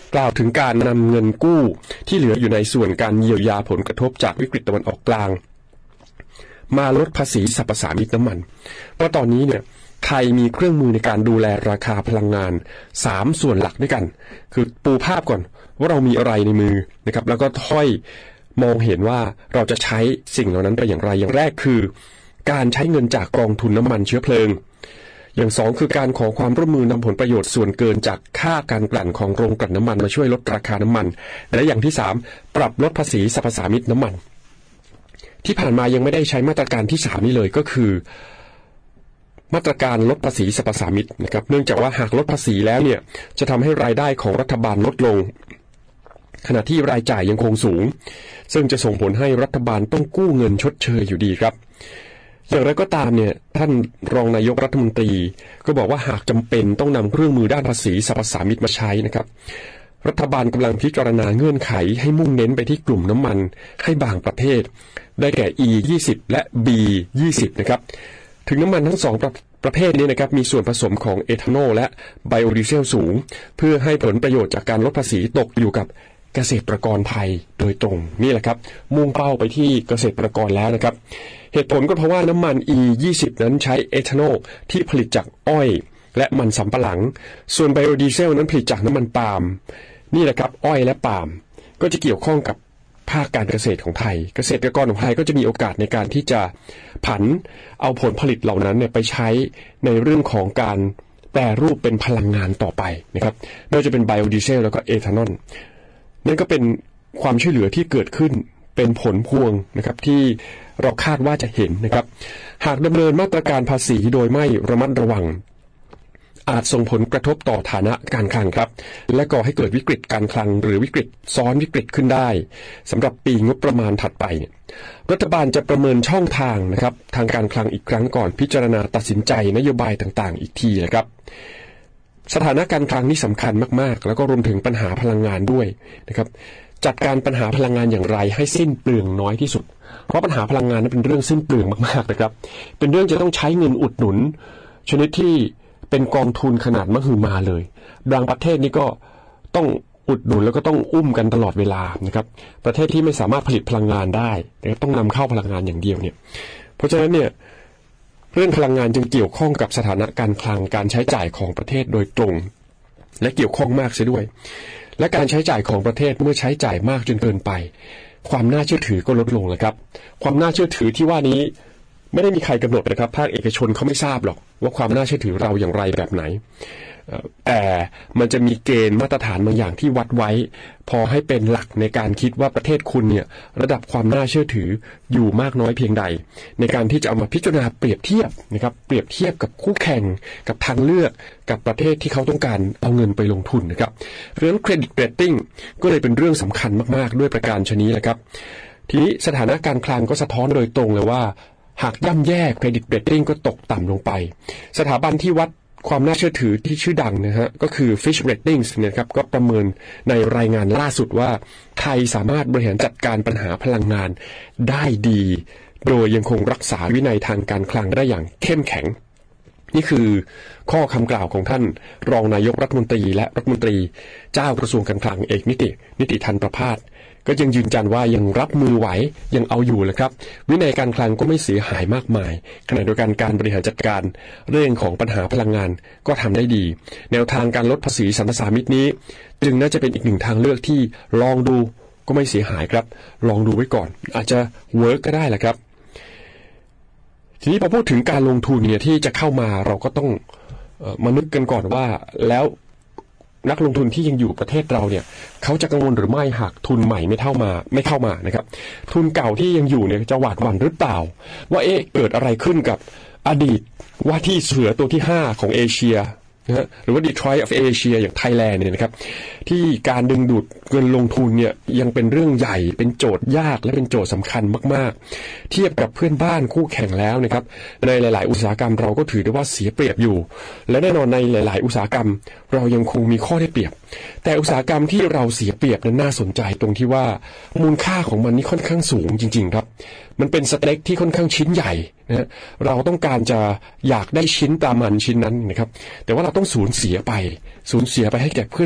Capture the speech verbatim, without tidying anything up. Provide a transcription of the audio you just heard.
กล่าวถึงการนำเงินกู้ที่เหลืออยู่ในส่วนการเยียวยาผลกระทบจากวิกฤตตะวันออกกลางมาลดภาษีสรรพสามิตน้ำมันเพราะตอนนี้เนี่ยไทยมีเครื่องมือในการดูแลราคาพลังงานสามส่วนหลักด้วยกันคือปูภาพก่อนว่าเรามีอะไรในมือนะครับแล้วก็ค่อยมองเห็นว่าเราจะใช้สิ่งเหล่านั้นไปอย่างไรอย่างแรกคือการใช้เงินจากกองทุนน้ำมันเชื้อเพลิงอย่างสองคือการขอความร่วมมือนำผลประโยชน์ส่วนเกินจากค่าการกลั่นของโรงกลั่นน้ำมันมาช่วยลดราคาน้ำมันและอย่างที่สามปรับลดภาษีสรรพสามิตน้ำมันที่ผ่านมายังไม่ได้ใช้มาตรการที่สามนี้เลยก็คือมาตรการลดภาษีสรรพสามิตนะครับเนื่องจากว่าหากลดภาษีแล้วเนี่ยจะทำให้รายได้ของรัฐบาลลดลงขณะที่รายจ่ายยังคงสูงซึ่งจะส่งผลให้รัฐบาลต้องกู้เงินชดเชยอยู่ดีครับอย่างไรก็ตามเนี่ยท่านรองนายกรัฐมนตรีก็บอกว่าหากจำเป็นต้องนำเครื่องมือด้านภาษีสรรพสามิตมาใช้นะครับรัฐบาลกำลังพิจารณาเงื่อนไขให้มุ่งเน้นไปที่กลุ่มน้ำมันให้บางประเภทได้แก่ อี ยี่สิบ และ บี ยี่สิบ นะครับถึงน้ำมันทั้งสองประประเภทนี้นะครับมีส่วนผสมของเอทานอลและไบโอดีเซลสูงเพื่อให้ผลประโยชน์จากการลดภาษีตกอยู่กับเกษตรกรไทยโดยตรงนี่แหละครับมุ่งเป้าไปที่เกษตรกรแล้วนะครับเหตุผลก็เพราะว่าน้ำมัน อี ยี่สิบ นั้นใช้เอทานอลที่ผลิตจากอ้อยและมันสำปะหลังส่วนไบโอดีเซลนั้นผลิตจากน้ำมันปาล์มนี่แหละครับอ้อยและปาล์มก็จะเกี่ยวข้องกับภาคการเกษตรของไทยเกษตรกรของไทยก็จะมีโอกาสในการที่จะผันเอาผลผลิตเหล่านั้นเนี่ยไปใช้ในเรื่องของการแปรรูปเป็นพลังงานต่อไปนะครับไม่ว่าจะเป็นไบโอดีเซลแล้วก็เอทานอลนั่นก็เป็นความช่วยเหลือที่เกิดขึ้นเป็นผลพวงนะครับที่เราคาดว่าจะเห็นนะครับหากดำเนินมาตรการภาษีโดยไม่ระมัดระวังอาจส่งผลกระทบต่อฐานะการคลังครับและก่อให้เกิดวิกฤตการคลังหรือวิกฤตซ้อนวิกฤตขึ้นได้สำหรับปีงบประมาณถัดไปรัฐบาลจะประเมินช่องทางนะครับทางการคลังอีกครั้งก่อนพิจารณาตัดสินใจนโยบายต่างๆอีกทีนะครับสถานะการคลังนี่สำคัญมากๆแล้วก็รวมถึงปัญหาพลังงานด้วยนะครับจัดการปัญหาพลังงานอย่างไรให้สิ้นเปลืองน้อยที่สุดเพราะปัญหาพลังงานนั้นเป็นเรื่องสิ้นเปลืองมากๆนะครับเป็นเรื่องจะต้องใช้เงินอุดหนุนชนิดที่เป็นกองทุนขนาดมหึมาเลยบางประเทศนี่ก็ต้องอุดหนุนแล้วก็ต้องอุ้มกันตลอดเวลานะครับประเทศที่ไม่สามารถผลิตพลังงานได้ต้องนำเข้าพลังงานอย่างเดียวเนี่ยเพราะฉะนั้นเนี่ยเรื่องพลังงานจึงเกี่ยวข้องกับสถานะการคลังการใช้จ่ายของประเทศโดยตรงและเกี่ยวข้องมากเสียด้วยและการใช้จ่ายของประเทศเมื่อใช้จ่ายมากจนเกินไปความน่าเชื่อถือก็ลดลงนะครับความน่าเชื่อถือที่ว่านี้ไม่ได้มีใครกำหนดนะครับภาคเอกชนเขาไม่ทราบหรอกว่าความน่าเชื่อถือเราอย่างไรแบบไหนแต่มันจะมีเกณฑ์มาตรฐานบางอย่างที่วัดไว้พอให้เป็นหลักในการคิดว่าประเทศคุณเนี่ยระดับความน่าเชื่อถืออยู่มากน้อยเพียงใดในการที่จะเอามาพิจารณาเปรียบเทียบนะครับเปรียบเทียบกับคู่แข่งกับทางเลือกกับประเทศที่เขาต้องการเอาเงินไปลงทุนนะครับเรื่องเครดิตเรตติ้งก็เลยเป็นเรื่องสำคัญมากๆด้วยประการชนิดนะครับทีนี้สถานะการคลังก็สะท้อนโดยตรงเลยว่าหากย่ำแย่เครดิตเรตติ้งก็ตกต่ำลงไปสถาบันที่วัดความน่าเชื่อถือที่ชื่อดังนะฮะก็คือ Fitch Ratings เนี่ยครับก็ประเมินในรายงานล่าสุดว่าไทยสามารถบริหารจัดการปัญหาพลังงานได้ดีโดยยังคงรักษาวินัยทางการคลังได้อย่างเข้มแข็งนี่คือข้อคำกล่าวของท่านรองนายกรัฐมนตรีและรัฐมนตรีเจ้ากระทรวงการคลังเอกนิตินิติธันประภาสก็ยังยืนยันว่ายังรับมือไหวยังเอาอยู่เลยครับวินัยการคลังก็ไม่เสียหายมากมายขณะเดียวกันการบริหารจัดการเรื่องของปัญหาพลังงานก็ทำได้ดีแนวทางการลดภาษีสรรพสามิตนี้จึงน่าจะเป็นอีกหนึ่งทางเลือกที่ลองดูก็ไม่เสียหายครับลองดูไว้ก่อนอาจจะเวิร์กก็ได้แหละครับทีนี้พอพูดถึงการลงทุนเนี่ยที่จะเข้ามาเราก็ต้องเอ่อมานึกกันก่อนว่าแล้วนักลงทุนที่ยังอยู่ประเทศเราเนี่ยเขาจะกังวลหรือไม่หากทุนใหม่ไม่เข้ามาไม่เข้ามานะครับทุนเก่าที่ยังอยู่เนี่ยจะหวาดหวั่นหรือเปล่าว่าเอ๊ะเกิดอะไรขึ้นกับอดีตว่าที่เสือตัวที่ห้าของเอเชียนะฮะหรือว่า Detroit of Asia อย่างไทยแลนด์เนี่ยนะครับที่การดึงดูดเงินลงทุนเนี่ยยังเป็นเรื่องใหญ่เป็นโจทย์ยากและเป็นโจทย์สำคัญมากๆเทียบกับเพื่อนบ้านคู่แข่งแล้วนะครับในหลายๆอุตสาหกรรมเราก็ถือได้ว่าเสียเปรียบอยู่และแน่นอนในหลายๆอุตสาหกรรมเรายังคงมีข้อได้เปรียบแต่อุตสาหกรรมที่เราเสียเปรียบนั้นน่าสนใจตรงที่ว่ามูลค่าของมันนี่ค่อนข้างสูงจริงๆครับมันเป็นสเต็กที่ค่อนข้างชิ้นใหญ่นะเราต้องการจะอยากได้ชิ้นตามันชิ้นนั้นนะครับแต่ว่าเราต้องสูญเสียไปสูญเสียไปให้แก่เพื่อน